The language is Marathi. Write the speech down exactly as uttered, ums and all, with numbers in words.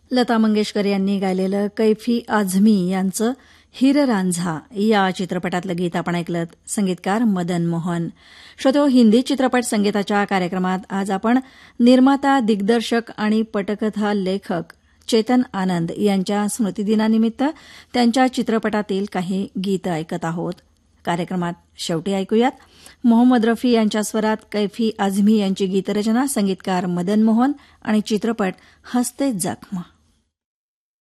लता मंगेशकर यांनी गायलेलं कैफी आझमी यांचं हिर रांझा या चित्रपटातलं गीत आपण ऐकलं. संगीतकार मदन मोहन. श्रोतो, हिंदी चित्रपट संगीताच्या कार्यक्रमात आज आपण निर्माता, दिग्दर्शक आणि पटकथा लेखक चेतन आनंद यांच्या स्मृतिदिनानिमित्त त्यांच्या चित्रपटातील काही गीतं ऐकत आहोत. कार्यक्रमात शेवटी ऐकूयात मोहम्मद रफी यांच्या स्वरात कैफी आझमी यांची गीतरचना, संगीतकार मदन मोहन आणि चित्रपट हस्ते जख्म.